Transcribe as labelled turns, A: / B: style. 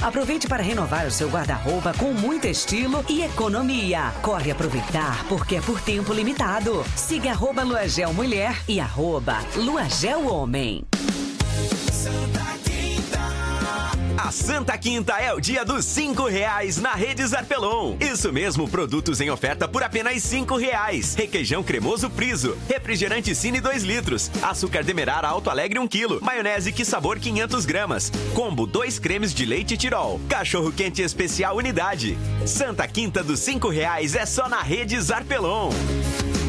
A: Aproveite para renovar o seu guarda-roupa com muito estilo e economia. Corre aproveitar porque é por tempo limitado. Siga @Luagel Mulher e @Luagel Homem.
B: A Santa Quinta é o dia dos R$5 na Rede Zarpelon. Isso mesmo, produtos em oferta por apenas R$5. Requeijão cremoso Priso, refrigerante Cine 2 litros, açúcar demerara Alto Alegre 1 kg, maionese Que Sabor 500 gramas, combo 2 cremes de leite Tirol, cachorro quente especial unidade. Santa Quinta dos R$5 é só na Rede Zarpelon.